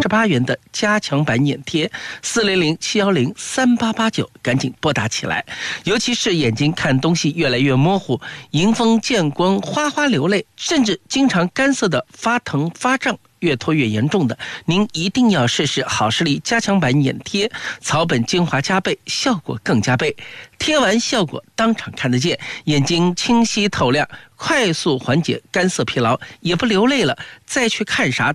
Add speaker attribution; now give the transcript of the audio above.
Speaker 1: 18元的加强版眼贴，400-710-3889，赶紧拨打起来。尤其是眼睛看东西越来越模糊，迎风见光哗哗流泪，甚至经常干涩的发疼发胀，越拖越严重的，您一定要试试好视力加强版眼贴，草本精华加倍，效果更加倍。贴完效果当场看得见，眼睛清晰透亮，快速缓解干涩疲劳，也不流泪了，再去看啥